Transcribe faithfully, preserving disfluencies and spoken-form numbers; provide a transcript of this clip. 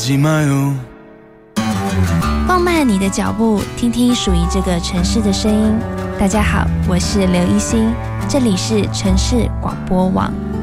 放慢你的脚步，听听属于这个城市的声音。大家好，我是刘一心，这里是城市广播网。